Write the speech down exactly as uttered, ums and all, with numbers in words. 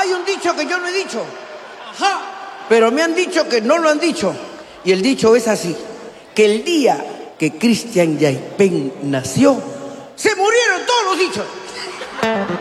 Hay un dicho que yo no he dicho. Ajá. Pero me han dicho que no lo han dicho. Y el dicho es así: que el día que Cristian Yaipen nació, se murieron todos los dichos.